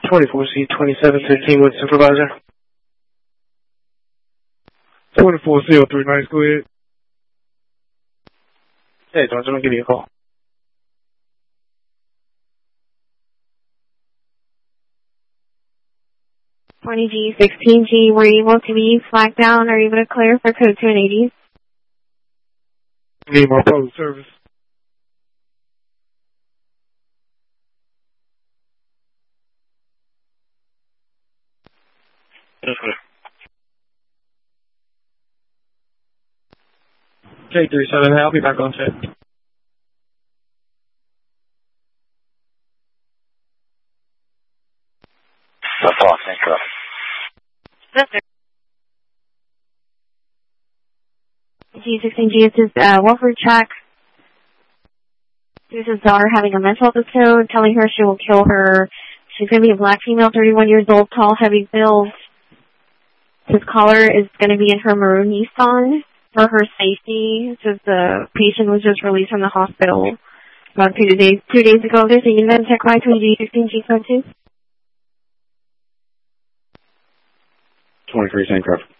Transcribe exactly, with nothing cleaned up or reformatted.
twenty-four C twenty-seven fifteen with supervisor. twenty-four C oh three, nice, go ahead. Hey, George, I'm going to give you a call. twenty G, sixteen G, were you able to be flagged down? Are you able to clear for code two eighty? Need my public service. Okay. K three seven, I'll be back on set. That's all, thank you. Sister. G sixteen G, this is uh, Wolford check. This is daughter having a mental episode, telling her she will kill her. She's going to be a black female, thirty-one years old, tall, heavy build. This caller is going to be in her maroon Nissan for her safety, since the patient was just released from the hospital about two days two days ago. There's a unit tech Y between G sixteen G code two. twenty-three, Sancroft.